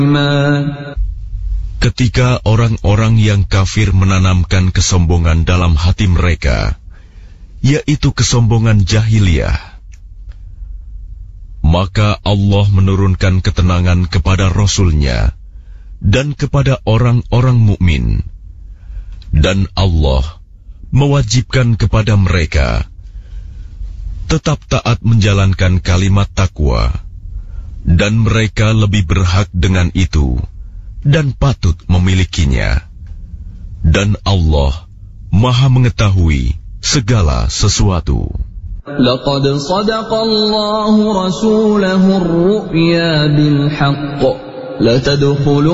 Ketika orang-orang yang kafir menanamkan kesombongan dalam hati mereka, yaitu kesombongan jahiliyah, maka Allah menurunkan ketenangan kepada Rasul-Nya dan kepada orang-orang mukmin, dan Allah mewajibkan kepada mereka tetap taat menjalankan kalimat takwa, dan mereka lebih berhak dengan itu dan patut memilikinya. Dan Allah Maha mengetahui segala sesuatu. لقد صدق الله رسوله الرؤيا بالحق لتدخلن